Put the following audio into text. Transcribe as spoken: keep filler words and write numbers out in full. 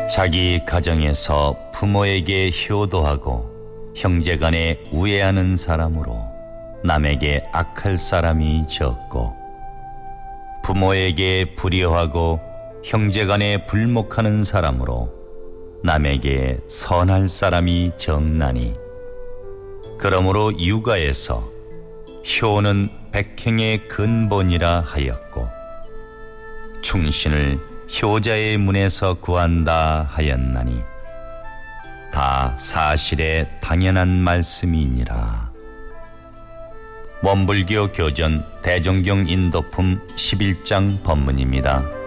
자기 가정에서 부모에게 효도하고 형제간에 우애하는 사람으로 남에게 악할 사람이 적고, 부모에게 불효하고 형제간에 불목하는 사람으로 남에게 선할 사람이 적나니, 그러므로 육아에서 효는 백행의 근본이라 하였고 충신을 효자의 문에서 구한다 하였나니 다 사실에 당연한 말씀이니라. 원불교 교전 대종경 인도품 십일 장 법문입니다.